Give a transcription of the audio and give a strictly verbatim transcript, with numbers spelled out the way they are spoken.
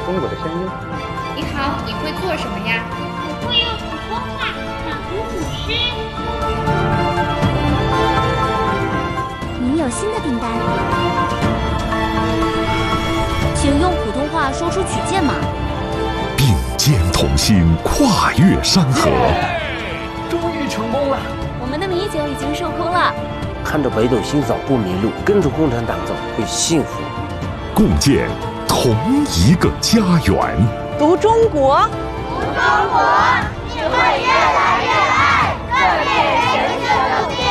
中国的声音。 你好，你会做什么呀？ 我会用普通话唱鼓舞诗。 您有新的订单，请用普通话说出曲键码。 并肩同行，跨越山河。 终于成功了！ 我们的米酒已经售空了。 看着北斗星扫不迷路，跟着共产党走会幸福。 共建同一个家园。 读中国， 读中国，你会越来越爱，更令人生的